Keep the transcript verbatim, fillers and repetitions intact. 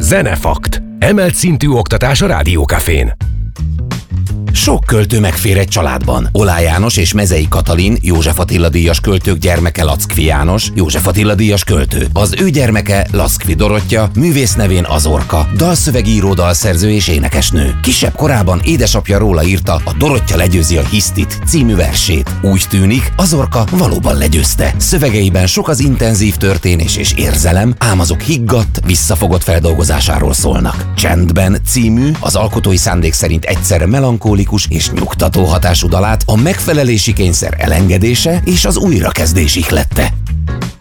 Zenefakt. Emelt szintű oktatás a Rádiókafén. Sok költő megfér egy családban. Oláh János és Mezei Katalin, József Attila díjas költők gyermeke Lackfi János, József Attila díjas költő. Az ő gyermeke Lackfi Dorottya, művész nevén Azorka, dalszövegíró, dalszerző és énekesnő. Kisebb korában édesapja róla írta a Dorottya legyőzi a hisztit című versét. Úgy tűnik, Azorka valóban legyőzte. Szövegeiben sok az intenzív történés és érzelem, ám azok higgadt, visszafogott feldolgozásáról szólnak. Csendben című, az alkotói szándék szerint egyszerre melankólikus és nyugtató hatású dalát a megfelelési kényszer elengedése és az újrakezdés ihlette.